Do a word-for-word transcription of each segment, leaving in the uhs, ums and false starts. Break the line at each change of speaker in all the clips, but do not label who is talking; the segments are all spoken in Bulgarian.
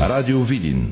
на Радио Видин.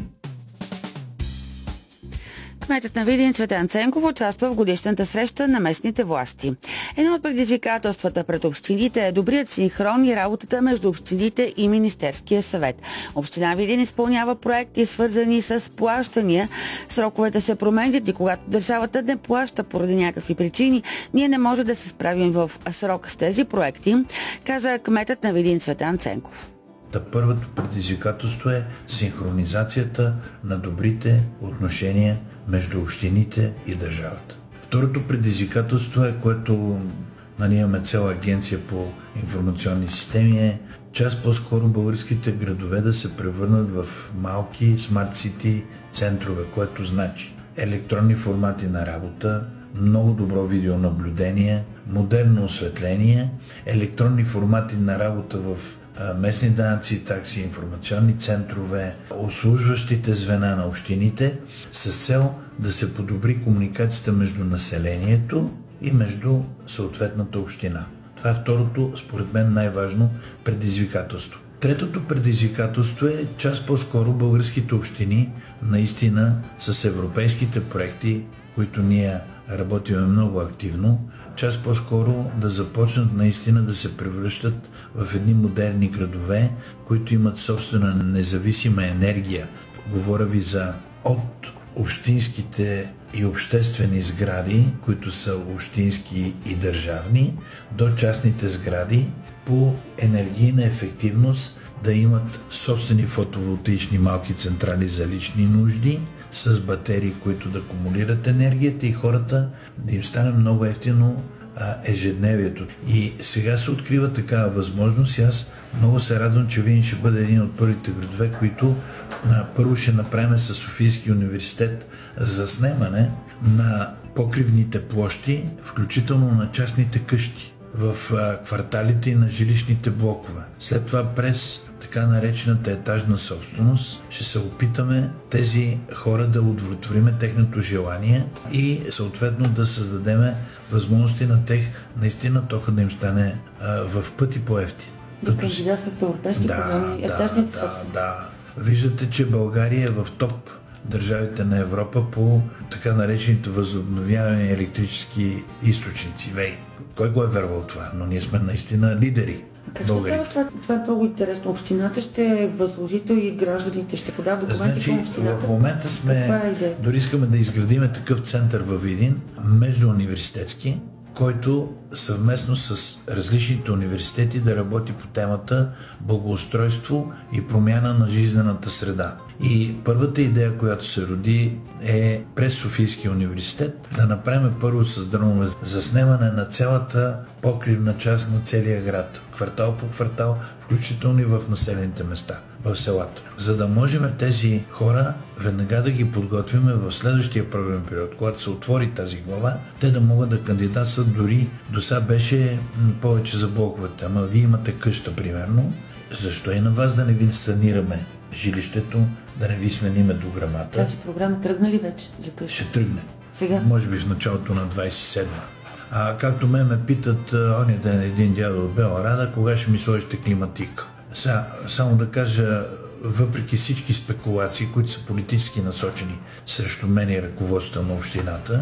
Кметът на Видин Цветан Ценков участва в годишната среща на местните власти. Едно от предизвикателствата пред общините е добрият синхрон и работата между общините и Министерския съвет. Община Видин изпълнява проекти, свързани с плащания. Сроковете се променят и когато държавата не плаща поради някакви причини, ние не може да се справим в срок с тези проекти, каза кметът на Видин Цветан Ценков.
Та първото предизвикателство е синхронизацията на добрите отношения между общините и държавата. Второто предизвикателство е, което нали, имаме цяла агенция по информационни системи, е част по-скоро българските градове да се превърнат в малки смарт сити центрове, което значи електронни формати на работа, много добро видеонаблюдение, модерно осветление, електронни формати на работа в местни данъци и такси, информационни центрове, обслужващите звена на общините, с цел да се подобри комуникацията между населението и между съответната община. Това е второто, според мен, най-важно предизвикателство. Третото предизвикателство е част по-скоро българските общини наистина с европейските проекти, които ние работиме много активно, част по-скоро да започнат наистина да се превръщат в едни модерни градове, които имат собствена независима енергия. Говоря ви за от общинските и обществени сгради, които са общински и държавни, до частните сгради по енергийна ефективност да имат собствени фотоволтаични малки централи за лични нужди, с батерии, които да акумулират енергията и хората да им стане много ефтино а, ежедневието. И сега се открива такава възможност и аз много се радвам, че Видин ще бъде един от първите градове, които а, първо ще направим със Софийския университет заснемане на покривните площи, включително на частните къщи в а, кварталите и на жилищните блокове. След това през така наречената етажна собственост, ще се опитаме тези хора да удовлетвориме техното желание и съответно да създадем възможности на тех наистина тока да им стане а, в пъти по-евтин.
Да кандидатстват по европейски програми, етажните собствености.
Да, да. Виждате, че България е в топ държавите на Европа по така наречените възобновяеми електрически източници. Вей, кой го е вервал това? Но ние сме наистина лидери.
Как ще става това? Това е много интересно. Общината ще е възложител и гражданите ще подават документи
значи,
към общината.
В момента сме,
е
дори искаме да изградиме такъв център във Видин, междууниверситетски, който съвместно с различните университети да работи по темата благоустройство и промяна на жизнената среда. И първата идея, която се роди, е през Софийския университет да направим първо с дронове заснемане на цялата покривна част на целия град, квартал по квартал, включително и в населените места, в селата. За да можем тези хора веднага да ги подготвим в следващия програмен период, когато се отвори тази глава, те да могат да кандидатстват. Дори до сега беше повече за блоковете. Ама вие имате къща, примерно. Защо и на вас да не ви санираме жилището, да не ви смениме дограмата?
Тази програма тръгна ли вече за къща?
Ще тръгне.
Сега?
Може би в началото на двадесет и седма. А както ме ме питат ония ден един дядо от Бела Рада, кога ще ми сложите климатика? Сега, само да кажа, въпреки всички спекулации, които са политически насочени срещу мен и ръководството на общината,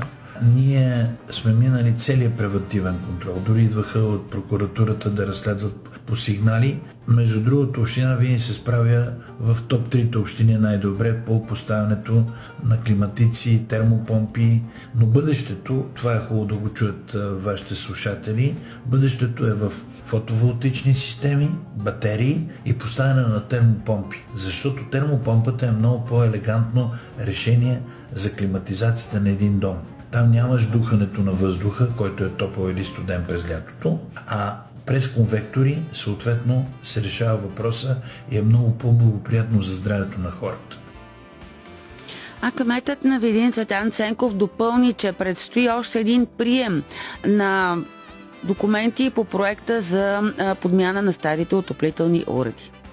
ние сме минали целият превентивен контрол. Дори идваха от прокуратурата да разследват по сигнали. Между другото, община Видин се справя в топ трите общини най-добре по поставянето на климатици, термопомпи, но бъдещето, това е хубаво да го чуят вашите слушатели, бъдещето е в фотоволтични системи, батерии и поставяне на термопомпи. Защото термопомпата е много по-елегантно решение за климатизацията на един дом. Там нямаш духането на въздуха, който е топъл или студен през лятото, а през конвектори съответно се решава въпроса и е много по-благоприятно за здравето на хората.
А кметът на Видин Цветан Ценков допълни, че предстои още един прием на документи по проекта за подмяна на старите отоплителни уреди.